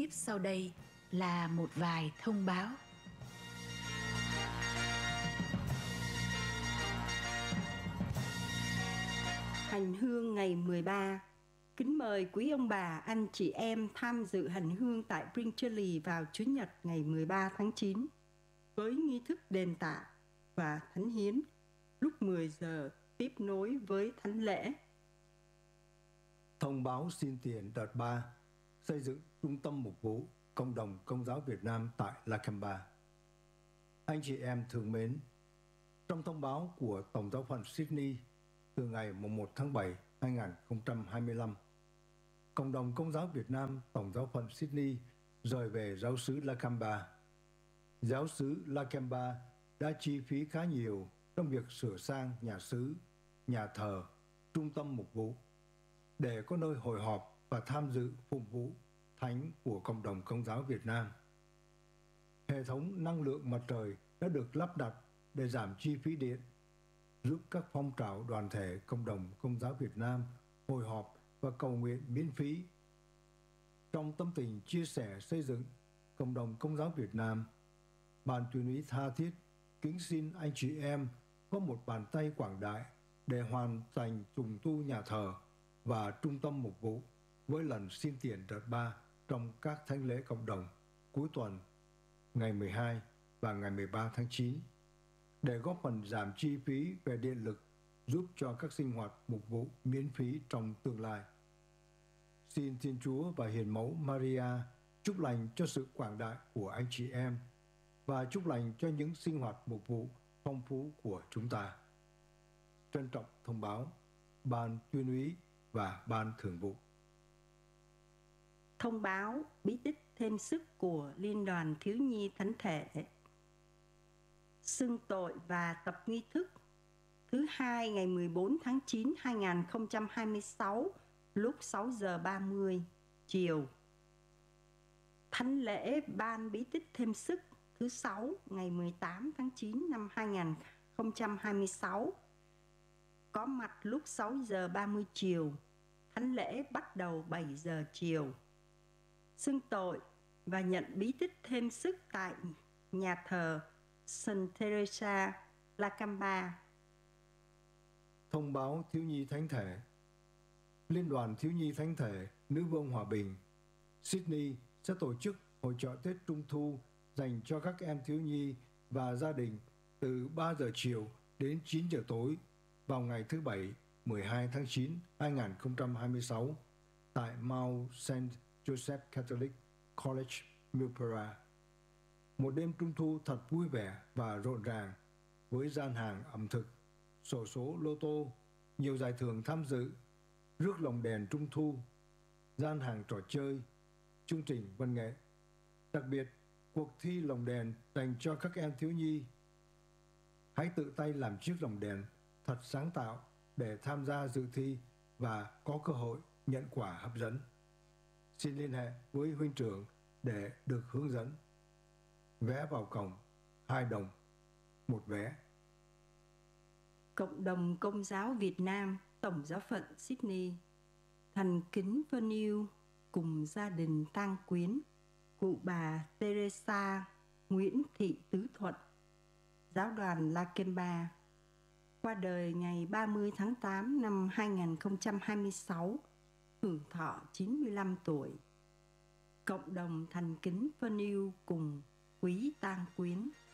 Tiếp sau đây là một vài thông báo. Hành hương ngày 13. Kính mời quý ông bà, anh chị em tham dự hành hương tại Brinkley vào Chủ nhật ngày 13 tháng 9 với nghi thức đền tạ và thánh hiến lúc 10 giờ tiếp nối với thánh lễ. Thông báo xin tiền đợt 3 xây dựng trung tâm mục vụ Cộng đồng Công giáo Việt Nam tại Lakemba. Anh chị em thương mến, trong thông báo của Tổng giáo phận Sydney từ ngày 1 tháng 7, 2025, Cộng đồng Công giáo Việt Nam Tổng giáo phận Sydney rời về giáo xứ Lakemba. Giáo xứ Lakemba đã chi phí khá nhiều trong việc sửa sang nhà xứ, nhà thờ, trung tâm mục vụ để có nơi hội họp và tham dự phục vụ thánh của Cộng đồng Công giáo Việt Nam. Hệ thống năng lượng mặt trời đã được lắp đặt để giảm chi phí điện, giúp các phong trào đoàn thể Cộng đồng Công giáo Việt Nam hội họp và cầu nguyện miễn phí. Trong tâm tình chia sẻ xây dựng Cộng đồng Công giáo Việt Nam, Ban Tuyên úy tha thiết kính xin anh chị em có một bàn tay quảng đại để hoàn thành trùng tu nhà thờ và trung tâm mục vụ với lần xin tiền đợt 3 trong các thánh lễ cộng đồng cuối tuần ngày 12 và ngày 13 tháng 9 để góp phần giảm chi phí về điện lực, giúp cho các sinh hoạt mục vụ miễn phí trong tương lai. Xin Thiên Chúa và Hiền Mẫu Maria chúc lành cho sự quảng đại của anh chị em và chúc lành cho những sinh hoạt mục vụ phong phú của chúng ta. Trân trọng thông báo Ban Tuyên úy và Ban Thường vụ. Thông báo bí tích thêm sức của Liên đoàn Thiếu nhi Thánh thể. Xưng tội và tập nghi thức thứ hai ngày 14 tháng 9 2026 lúc 6 giờ 30 chiều. Thánh lễ ban bí tích thêm sức thứ 6 ngày 18 tháng 9 năm 2026 có mặt lúc 6 giờ 30 chiều. Thánh lễ bắt đầu 7 giờ chiều. Xưng tội và nhận bí tích thêm sức tại nhà thờ St. Teresa, Lakemba. Thông báo thiếu nhi thánh thể. Liên đoàn Thiếu nhi Thánh thể Nữ vương Hòa bình Sydney sẽ tổ chức hội chợ Tết Trung thu dành cho các em thiếu nhi và gia đình từ 3 giờ chiều đến 9 giờ tối vào ngày thứ Bảy 12 tháng 9 2026 tại Mount St. Joseph Catholic College, Milpera. Một đêm Trung thu thật vui vẻ và rộn ràng với gian hàng ẩm thực, xổ số lô tô, nhiều giải thưởng tham dự, rước lồng đèn Trung thu, gian hàng trò chơi, chương trình văn nghệ. Đặc biệt, cuộc thi lồng đèn dành cho các em thiếu nhi. Hãy tự tay làm chiếc lồng đèn thật sáng tạo để tham gia dự thi và có cơ hội nhận quà hấp dẫn. Xin liên hệ với huynh trưởng để được hướng dẫn. Vé vào cổng 2 đồng, 1 vé. Cộng đồng Công giáo Việt Nam Tổng giáo phận Sydney thành kính vân yêu cùng gia đình tang quyến cụ bà Teresa Nguyễn Thị Tứ Thuận, giáo đoàn Lakemba, qua đời ngày 30 tháng 8 năm 2026, hưởng thọ 95 tuổi. Cộng đồng thành kính vân yêu cùng quý tang quyến.